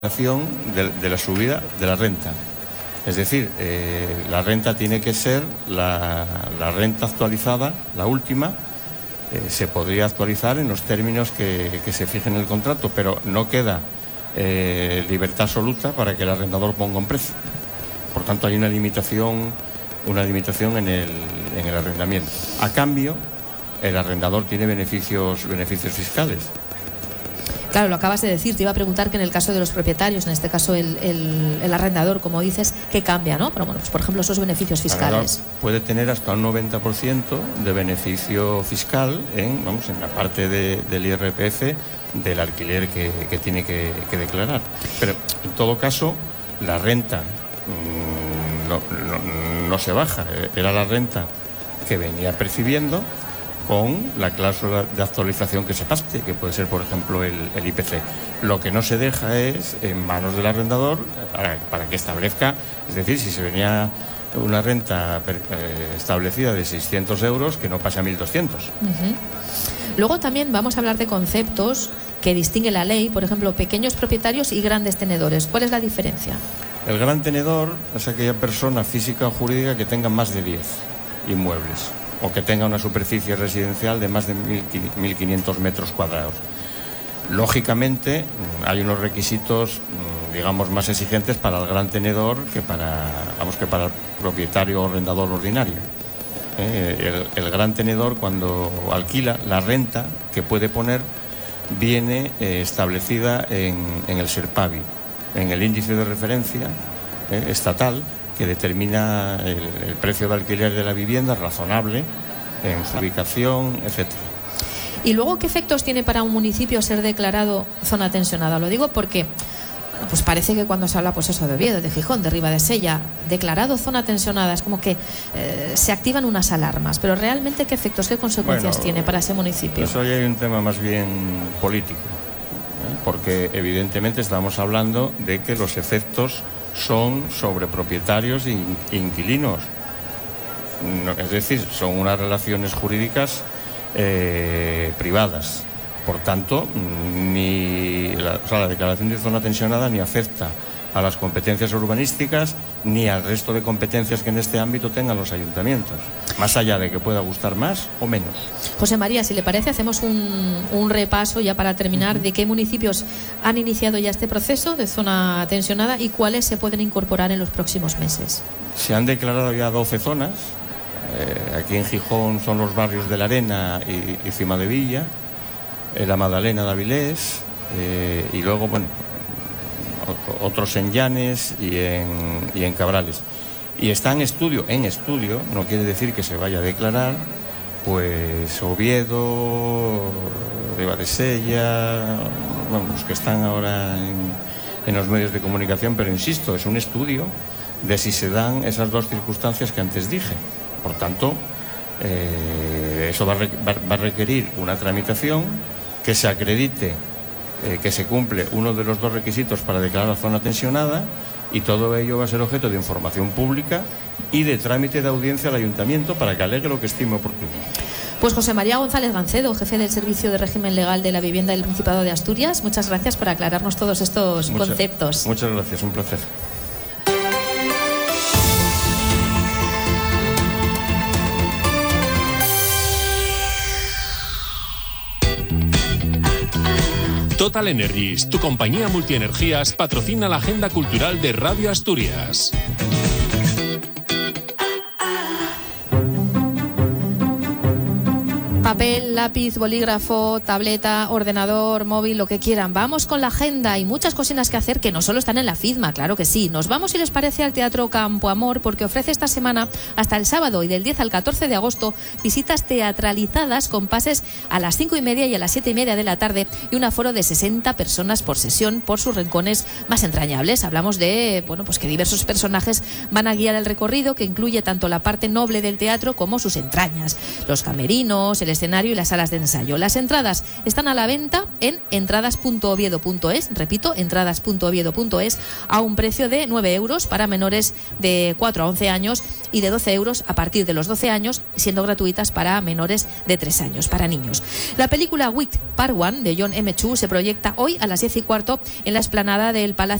de la subida de la renta. Es decir, la renta tiene que ser la renta actualizada, la última. Se podría actualizar en los términos que se fijen en el contrato, pero no queda libertad absoluta para que el arrendador ponga un precio. Por tanto, hay una limitación en el arrendamiento. A cambio, el arrendador tiene beneficios fiscales. Claro, lo acabas de decir, te iba a preguntar que en el caso de los propietarios, en este caso el arrendador, como dices, ¿qué cambia, no? Pero bueno, pues por ejemplo esos beneficios fiscales. Puede tener hasta un 90% de beneficio fiscal en la parte del IRPF del alquiler que tiene que declarar. Pero en todo caso, la renta no se baja, era la renta que venía percibiendo, con la cláusula de actualización que se pacte, que puede ser, por ejemplo, el IPC. Lo que no se deja es en manos del arrendador para que establezca, es decir, si se venía una renta establecida de 600 euros, que no pase a 1.200. Luego también vamos a hablar de conceptos que distingue la ley, por ejemplo, pequeños propietarios y grandes tenedores. ¿Cuál es la diferencia? El gran tenedor es aquella persona física o jurídica que tenga más de 10 inmuebles, o que tenga una superficie residencial de más de 1.500 metros cuadrados. Lógicamente, hay unos requisitos, digamos, más exigentes para el gran tenedor que para el propietario o arrendador ordinario. El gran tenedor, cuando alquila, la renta que puede poner viene establecida en el SERPAVI, en el índice de referencia estatal, que determina el precio de alquiler de la vivienda razonable en su ubicación, etcétera. ¿Y luego qué efectos tiene para un municipio ser declarado zona tensionada? Lo digo porque pues parece que cuando se habla pues eso de Oviedo, de Gijón, de Ribadesella, declarado zona tensionada, es como que se activan unas alarmas, pero realmente ¿qué efectos, qué consecuencias tiene para ese municipio? Eso ya hay un tema más bien político, porque evidentemente estamos hablando de que los efectos son sobre propietarios e inquilinos. Es decir, son unas relaciones jurídicas privadas. Por tanto, la declaración de zona tensionada ni afecta a las competencias urbanísticas ni al resto de competencias que en este ámbito tengan los ayuntamientos, más allá de que pueda gustar más o menos. José María, si le parece, hacemos un repaso ya para terminar de qué municipios han iniciado ya este proceso de zona tensionada y cuáles se pueden incorporar en los próximos meses. Se han declarado ya 12 zonas. Aquí en Gijón son los barrios de La Arena y Cima de Villa, la Magdalena de Avilés, y luego, otros en Llanes y en Cabrales. Y está en estudio, no quiere decir que se vaya a declarar, pues Oviedo, Ribadesella, los que están ahora en los medios de comunicación, pero insisto, es un estudio de si se dan esas dos circunstancias que antes dije. Por tanto, eso va a requerir una tramitación que se acredite que se cumple uno de los dos requisitos para declarar zona tensionada, y todo ello va a ser objeto de información pública y de trámite de audiencia al ayuntamiento para que alegue lo que estime oportuno. Pues José María González Gancedo, jefe del Servicio de Régimen Legal de la Vivienda del Principado de Asturias, muchas gracias por aclararnos todos estos conceptos. Muchas gracias, un placer. Total Energies, tu compañía multienergías, patrocina la agenda cultural de Radio Asturias. Papel, lápiz, bolígrafo, tableta, ordenador, móvil, lo que quieran. Vamos con la agenda. Hay muchas cositas que hacer que no solo están en la FIDMA, claro que sí. Nos vamos, si les parece, al Teatro Campo Amor, porque ofrece esta semana, hasta el sábado y del 10 al 14 de agosto, visitas teatralizadas con pases a las 5:30 y a las 7:30 de la tarde y un aforo de 60 personas por sesión por sus rincones más entrañables. Hablamos de, pues que diversos personajes van a guiar el recorrido, que incluye tanto la parte noble del teatro como sus entrañas. Los camerinos, el escenario y las salas de ensayo. Las entradas están a la venta en entradas.oviedo.es, repito, entradas.oviedo.es, a un precio de 9 euros para menores de 4 a 11 años y de 12 euros a partir de los 12 años, siendo gratuitas para menores de 3 años, para niños. La película Wicked Part 1 de John M. Chu se proyecta hoy a las 10:15 en la explanada del Palacio